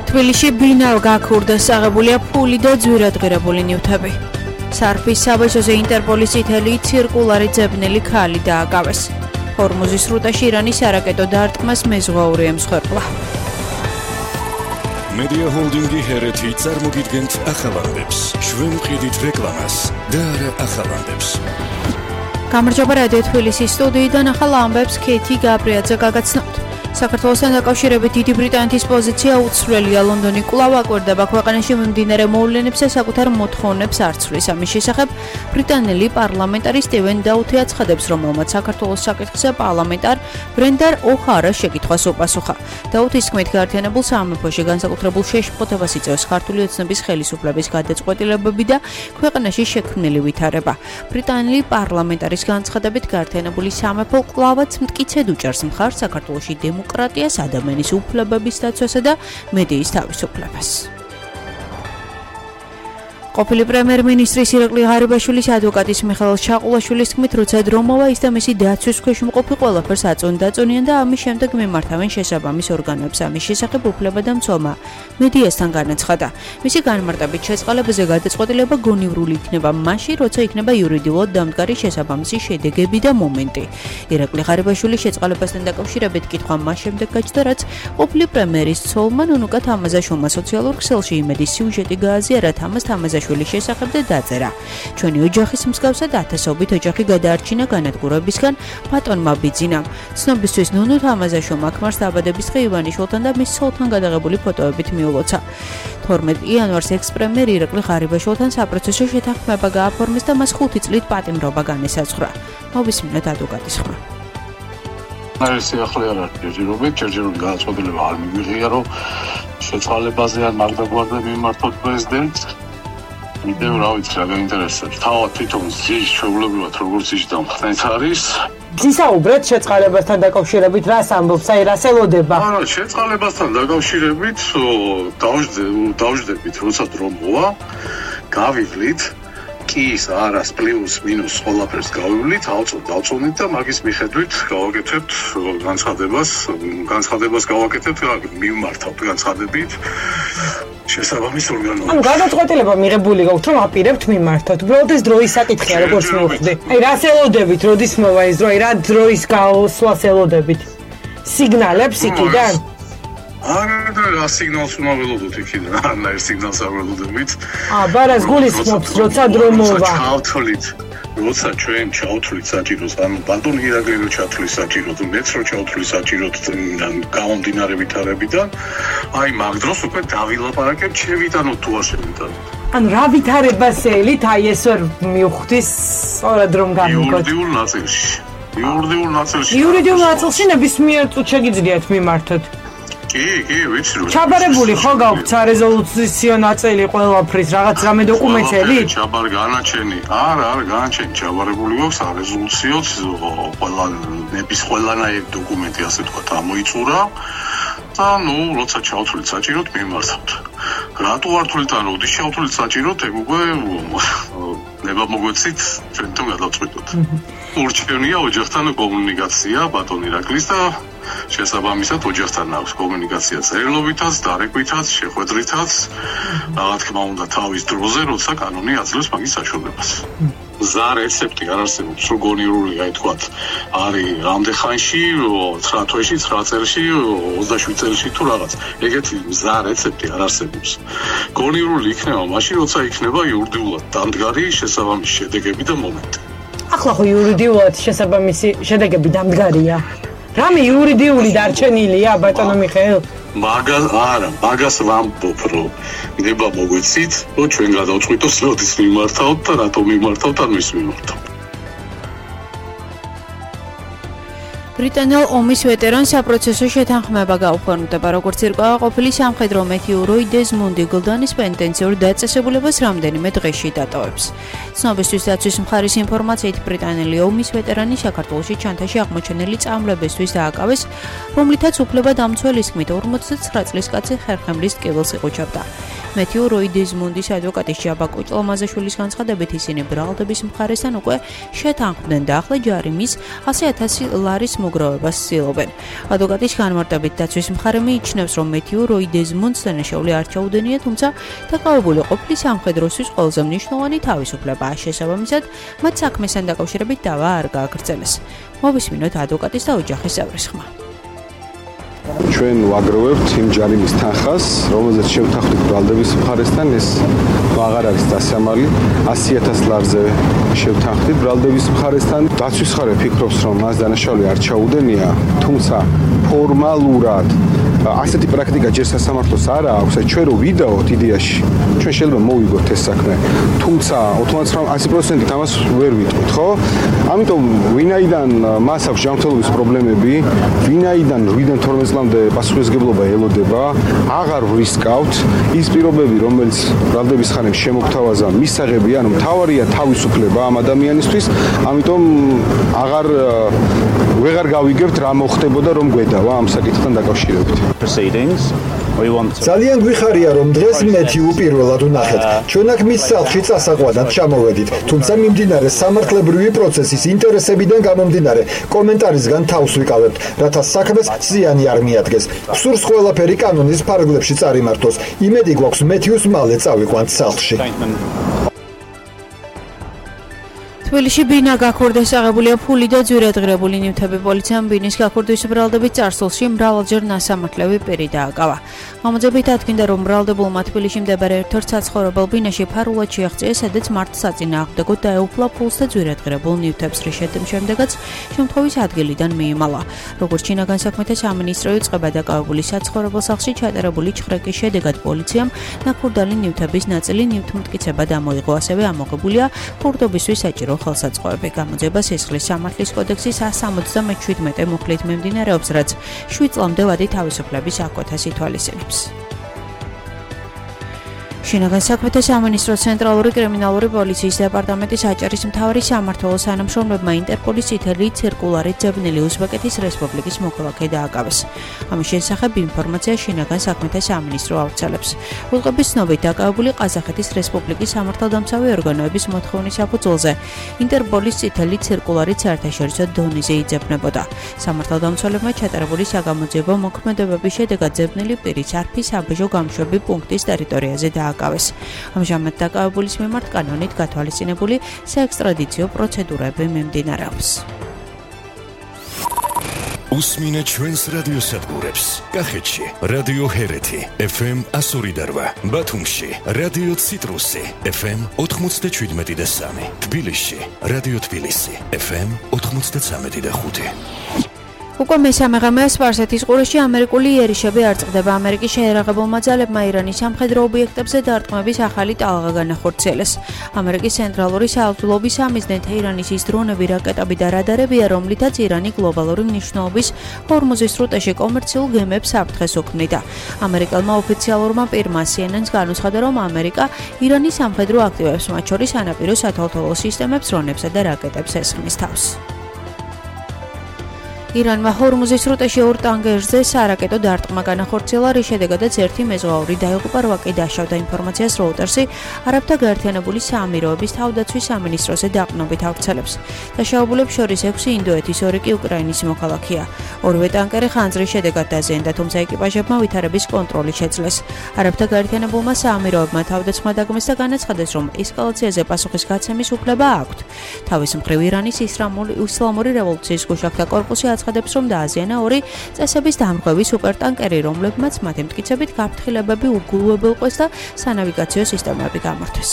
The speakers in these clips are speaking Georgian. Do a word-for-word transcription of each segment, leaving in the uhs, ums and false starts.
თბილისში ბინავ გაქურდეს აღებულია ფული და ძვირადღირებული ნივთები. სარფის საბაჟოზე ინტერპოლის წითელი ცირკულარი ძებნელი ქალი დააკავეს. ჰორმუზის სრუტეში ირანის არაკეტო დარტყმას მეზღვაური ემსხვერპლა. მედია ჰოლდინგი ჰერეთი წარმოგიდგენთ ახალანდებს. ჩვენ ვყიდით რეკლამას და არა ახალანდებს. გამარჯობა რადიო თბილისის სტუდიიდან ახალ ამბებს ქეთი გაბრიაძე გაგაცნობთ. საქართველოსთან დაკავშირებით დიდი ბრიტანეთის პოზიცია უცვლელია. ლონდონი კვლავ აკვირდება ქვეყანაში მიმდინარე მოვლენებს და საკუთარ მოთხოვნებს არ ცვლის. ამის შესახებ ბრიტანელი პარლამენტარი სტივენ დაუთი აცხადებს, რომელმაც საქართველოს საკითხზე პარლამენტარ ბრენდან ო'ჰარას შეკითხვას უპასუხა. დაუთის თქმით, გაერთიანებულ სამეფოში განსაკუთრებულ შეშფოთებას იწვევს ქართული ოცნების ხელისუფლების გადაწყვეტილებები და ქვეყანაში შექმნილი ვითარება. ბრიტანელი პარლამენტარის განცხადებით, გაერთიანებული სამეფო კვლავაც მტკიცედ უჭერს მხარს საქართველოში დემოკრატიას, ადამიანის უფლებების დაცვასა და მედიის თავისუფლებას. ყოფილი პრემიერ-მინისტრის ირაკლი ღარიბაშვილის ადვოკატის მიხეილ ჩაყულაშვილის თქმით, როცა დრომოვა ის და მისი დაცვის ქვეშ მყოფი ყველაფერს აწონდაწონიან და ამის შემდეგ მიმართავენ შესაბამის ორგანოებს. ამის შესახებ უფლებადამცველმა მედიასთან განაცხადა. მისი განმარტებით, შეწყალებაზე გადაწყვეტილება გონივრული იქნება მაშინ, როცა იქნება იურიდიულად დამდგარი შესაბამისი შედეგები და მომენტი. ირაკლი ღარიბაშვილის შეწყალებასთან დაკავშირებით კითხვა მას შემდეგ გაჩნდა, რაც ყოფილი პრემიერის ცოლმა ნუნუკა თამაზაშვილმა სოციალურ ქსელში იმედის სიუჟეტი გააზიარა თამაზ თამაზაშვილის შესახებ და დაწერა. ჩვენი ოჯახის მსგავსად ათასობით ოჯახი გადაარჩინა განადგურებისგან ბატონმა ბიძინამ. ცნობისთვის ნუნუ თამაზაშვილმა ქმარს დაბადების დღე ივანიშვილთან და მის ცოლთან გადაღებული ფოტოებით მიულოცა. თორმეტ იანვარს ექს-პრემიერ ირაკლი ღარიბაშვილთან საპროცესო შეთანხმება გააფორმეს და მას ხუთი წლით პატიმრობა განესაზღვრა. მოვისმინოთ ადვოკატის ხმა. არის ახლა არ არის ჯერჯერობით, ჯერჯერობით გადაწყვეტილება არ მიიღია, რომ შეწყალებაზე არ მაგდაგვარდა მიმართოთ პრეზიდენტს. მიდევ რა ვიცი რა გაინტერესებს. თავად თვითონ ზის ჩვეულებრივად როგორც ისე მხნეთ არის. გისაუბრეთ შეწყალებასთან დაკავშირებით, რას ამბობს, აი რას ელოდება? არა, შეწყალებასთან დაკავშირებით დავждებით, როცა დრო მოვა, გავივლით. კი ის არას პლუს მინუს ყველაფერს გავივლით, ავწოთ, დავწონით და მაგის მიხედვით გავაკეთებთ განცხადებას, განცხადებას გავაკეთებთ, მივმართავთ განცხადებით შესაბამის ორგანოებს. ანუ გადაწყვეტილება მიღებული გაქვთ, რომ აპირებთ მიმართოთ. უბრალოდ ეს დროის საკითხია, როგორც მოვხდი. აი რას ელოდებით, როდის მოვა ეს დრო, აი რა დროის გასვლას ელოდებით? სიგნალებს იქიდან? არა, რა სიგნალს უნდა ველოდოთ იქიდან? არანაირ სიგნალს არ ველოდებით. აა, ბარას გულისხმობს, როცა დრო მოვა. ჩავთვლით, როცა ჩვენ ჩავთვლით საჭიროს, ანუ ბატონი ირაკლი რო ჩათვლის საჭიროს, მეც რო ჩავთვლი საჭიროს გამომდინარე ვითარებიდან, აი მაგ დროს უკვე დავილაპარაკებ, შევიტანოთ თუ არ შევიტანოთ. ანუ რა ვითარებას ელით, აი ეს ვერ მივხვდის, სწორად რომ გამიგოთ. იურიდიულ ნაწილში. იურიდიულ ნაწილში. იურიდიულ ნაწილში ნებისმიერ წუთს შეგიძლიათ მიმართოთ. კი, კი, ვიცი რომ. ჩაბარებული ხო გაქვთ სარეზოლუციო ნაწილი ყველაფრის, რაღაც რამე დოკუმენტები? ჩაბარ განაჩენი. არა, არა, განაჩენი ჩაბარებული გვაქვს სარეზოლუციოც, ყველა ნების ყველანაირი დოკუმენტი ასე თქვა ამოიწურა. და ნუ, როცა ჩავთვლით საჭიროდ მიმართავთ. რატო არ თვლით, ან როდის ჩავთვლით საჭიროდ, ეგ უკვე ნება მოგვეცით, ჩვენთან გადავწყვიტოთ. ურჩევნია ოჯახთან კომუნიკაცია ბატონ ირაკლის და შესაბამისად ოჯახთან აქვს კომუნიკაცია წერილობითაც, დარეკვითაც, შეხვედრითაც, რა თქმა უნდა თავის დროზე, როცა კანონი აძლევს მაგის საშუალებას. მზა რეცეპტი არ არსებობს, რო გონივრული, აი თქვათ, არის რამდენ ხანში, ცხრა თვეში, ცხრა წელში, ოცდაშვიდ წელში თუ რაღაც. ეგეთი მზა რეცეპტი არ არსებობს. გონივრული იქნება მაშინ, როცა იქნება იურიდიულად დამდგარი შესაბამისი შედეგები და მომენტი. ახლა ხო იურიდიულად შესაბამისი შედეგები დამდგარია. რამე იურიდიული დარჩენილია ბატონო მიხეილ? მაგას არა, მაგას ვამბობ, რომ ნება მოგვეცით, რომ ჩვენ გადავწყვიტოთ, როდის მიმართავთ და რატომ მიმართავთ, ან ვის მიმართავთ. ბრიტანელ ომის ვეტერანს საპროცესო შეთანხმება გაუფორმდება, როგორც ირკვევა ყოფილი სამხედრო მეტიუროი დეზმონდი გლდანის პენტენციურ დაწესებულებას რამდენიმე დღეში დატოვებს. ცნობისთვის დაცვის მხარის ინფორმაციით ბრიტანელი ომის ვეტერანი საქართველოში ჩანთაში აღმოჩენილი წამლებისთვის დააკავეს, რომლითაც უფლებადამცველის თქმით ორმოცდაცხრა წლის კაცი ხერხემლის ტკივილს იყუჩებდა. მეტიუროი დეზმონდის ადვოკატის ჯაბა კუჭლამაზაშვილის განცხადებით ისინი ბრალდების მხარესთან უკვე შეთანხმდნენ და ახლა ჯარი მის ასი ათასი ლარის გამოგროვებას ცდილობენ. ადვოკატის განმარტებით დაცვის მხარე მიიჩნევს, რომ მეთიუ როი დეზმონდს დანაშაული არ ჩაუდენია, თუმცა დაკავებული ყოფილი სამხედროსთვის ყველაზე მნიშვნელოვანი თავისუფლებაა. შესაბამისად, მათ საქმესთან დაკავშირებით დავა არ გააგრძელეს. მოვისმინოთ ადვოკატის და ოჯახის წევრის ხმა. ჩვენ ვაგროვებთ იმ ჯარიმის თანხას, რომელზეც შევთანხმდით ბრალდების მხარესთან, ეს აღარ არის დასამალი, ასი ათას ლარზე შევთანხმდით ბრალდების მხარესთან. დაცვის მხარე ფიქრობს, რომ მას დანაშაული არ ჩაუდენია, თუმცა ფორმალურად ასეთი პრაქტიკა ჯერ სასამართლოს არ აქვს, ჩვენ რო ვიდაოთ იდეაში, ჩვენ შეიძლება მოვიგოთ ეს საქმე, თუმცა ათი პროცენტით ამას ვერ ვიტყვით, ხო? ამიტომ ვინაიდან მას აქვს ჯანმრთელობის პრობლემები, ვინაიდან რვიდან თორმეტ წლამდე პასუხისმგებლობა ელოდება, აღარ ვრისკავთ ის პირობები, რომელიც ბრალდების ხანებს შემოგთავაზა მისაღებია, ანუ მთავარია თავისუფლება ამ ადამიანისთვის, ამიტომ აღარ ვეღარ გავიგებთ რა მოხდებოდა რომ გვედავა ამ საკითხთან დაკავშირებით. ძალიან გვიხარია რომ დღეს მეთიუ პირველად ვნახეთ. ჩვენ აქ მის სახლში წასაყვანად ჩამოვედით, თუმცა მიმდინარე სამართლებრივი პროცესის ინტერესებიდან გამომდინარე კომენტარისგან თავს ვიკავებთ, რათა საქმეს ზიანი არ მიადგეს. სურს ყველაფერი კანონის ფარგლებში წარიმართოს. იმედი გვაქვს მეთიუს მალე წავიყვანთ სახლში. თბილისში ბინა გაქურდეს აღებულია ფული და ძვირადღირებული ნივთები. პოლიციამ ბინის გაქურდვის ბრალდების წარსულში მრავალჯერ ნასამართლები პირი დააკავა. გამოძებით ადგინდა, რომ ბრალდებულმა თბილისში მდებარე ერთ-ერთ საცხოვრებელ ბინაში ფარულად შეაღწია, სადაც მართ საწინააღმდეგოდ დაეუფლა ფულს და ძვირადღირებულ ნივთებს, რის შემდეგაც შემთხვევის ადგილიდან მიიმალა. როგორც შინაგან საქმეთა სამინისტრო იწყება დაკავებული საცხოვრებელ სახლში ჩატარებული ჩხრეკის შედეგად პოლიციამ ნაქურდალი ნივთების ნაწილი ნივთმტკიცებად ამოიღო, ასევე ამოღებულია ფურდობისთვის საჭირო ხელსაწყოები. გამოძება სისხლის სამართლის კოდექსის სამ ოცდამეჩვიდმეტე მუხლით მიმდინარეობს, რაც შვიდ წლამდე ვადი თავისუფლების აკვეთას ითვალისწინებს. შინაგან საქმეთა სამინისტროს ცენტრალური კრიმინალური პოლიციის დეპარტამენტის აჭარის მთავარი სამმართველოს თანამშრომლებმა ინტერპოლის წითელი ცირკულარით ძებნილი უზბეკეთის რესპუბლიკის მოქალაქე დააკავეს. ამის შესახებ ინფორმაცია შინაგან საქმეთა სამინისტრო ავრცელებს. უწყების ცნობით დაკავებული ყაზახეთის რესპუბლიკის სამართალდამცავი ორგანოების მოთხოვნის საფუძველზე ინტერპოლის წითელი ცირკულარით საერთაშორისო დონეზე იძებნებოდა. სამართალდამცველებმა ჩატარებული საგამოძიებო მოქმედებების შედეგად ძებნილი პირის არფის საბაჟო გამშვები პუნქტის ტერიტორიაზე დააკავეს. ამჟამად დაკავებულის მიმართ კანონით გათვალისწინებული საექსტრადიციო პროცედურები მიმდინარეობს. უსმინეთ ჩვენს რადიოსადგურებს. კახეთში რადიო ჰერეთი ეფ ემ εκατო ორი და რვა, ბათუმში რადიო ციტრუსი ეფ ემ ოთხმოცდაშვიდმეტი და სამი, თბილისში რადიო თბილისი ეფ ემ ოთხმოცდაცამეტი და ხუთი. უკვე მესამე ღამეა სპარსეთის ყურეში ამერიკული იერიშები არ წყდება. ამერიკის შეერაღებულმა ძალებმა ირანის სამხედრო ობიექტებზე დარტყმების ახალი ტალღა განახორციელეს. ამერიკის ცენტრალური საავადმყოფოს სამიზნედ ირანის ის დრონები, რაკეტები და რადარებია, რომლითაც ირანი გლობალური მნიშვნელობის ჰორმუზის სრუტეში კომერციულ გემებს საფრთხეს უქმნიდა. ამერიკელმა ოფიციალურმა პირმა სი ენ ენ-ს განუცხადა, რომ ამერიკა ირანის სამხედრო აქტივებს, მათ შორის სანაპირო სათვალთვალო სისტემებს, დრონებსა და რაკეტებს ესხმის თავს. ირანმა ჰორმუზის სრუტეში ორ ტანგერზე სარაკეტო დარტყმა განახორციელა, რის შედეგადაც ერთი მეზღვაური დაიღუპა, რვა კი დაშავდა. ინფორმაციას როუტერსი არაბთა გაერთიანებული საამიროების თავდაცვის სამინისტროზე დაყრდნობით ავრცელებს. დაშავებულებს შორის ექვსი ინდოეთის, ორი კი უკრაინის მოქალაქეა. ორივე ტანკერი ხანძრის შედეგად დაზიანდა, თუმცა ეკიპაჟებმა ვითარების კონტროლი შეძლეს. არაბთა გაერთიანებულმა საამიროებმა თავდაცვა დაგმეს და განაცხადეს, რომ ესკალაციაზე პასუხის გაცემის უფლება აქვთ. თავის მხრივ ირანის ისლამური რევოლუციის გუშაქთა კორპუსი აცხადებს, რომ დააზიანა ორი წესების დამრღვევი სუპერტანკერი, რომლებმაც მათი მტკიცებით გაფრთხილებები უგულებელყვეს და სანავიგაციო სისტემები გამართეს.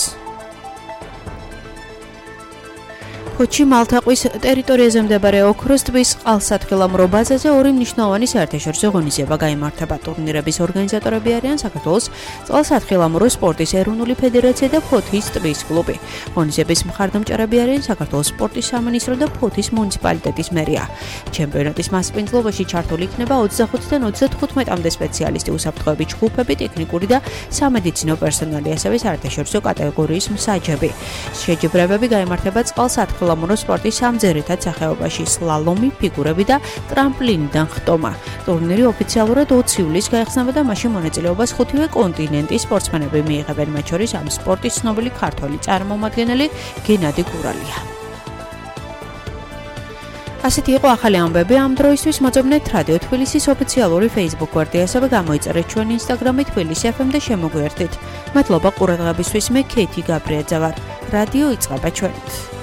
ფოჩი მალთაყვის ტერიტორიაზე მდებარე ოქროს ტბის წყალსათხილამურო ბაზაზე ორი მნიშვნელოვანი საერთაშორისო ღონისძიება გაიმართება. ტურნირების ორგანიზატორები არიან საქართველოს წყალსათხილამურო სპორტის ეროვნული ფედერაცია და ფოთის ტბის კლუბი. ღონისძიების მხარდამჭერები არიან საქართველოს სპორტის სამინისტრო და ფოთის მუნიციპალიტეტის მერია. ჩემპიონატის მასპინძლობაში ჩართული იქნება ოცდახუთიდან ოცდათხუთმეტამდე სპეციალისტი, უსაფრთხოები ჯგუფები, ტექნიკური და სამედიცინო პერსონალი, ასევე საერთაშორისო კატეგორიის მსაჯები. შეჯიბრებები გაიმართება წყალსათხილამურო ლამურო სპორტის სამძერეთად სახეობაში, სლალომი, ფიგურები და ტრამპლინიდან ხტომა. ტურნირი ოფიციალურად ოცი ივლისს გაიხსნება და მასში მონაწილეობას ხუთივე კონტინენტის სპორტსმენები მიიღებენ, მათ შორის ამ სპორტის ცნობილი ქართველი წარმომადგენელი გენადი გურალია. ასეთი იყო ახალი ამბები ამ დროისთვის. მოწმობთ რადიო თბილისის ოფიციალური Facebook გვერდი, ასევე გამოიწერეთ ჩვენი Instagram-ი თბილისი ეფ ემ და შემოგვიერთდით. მადლობა ყურადღებისთვის. მე ქეითი გაბრიაძე ვარ. რადიო იწყება ჩვენით.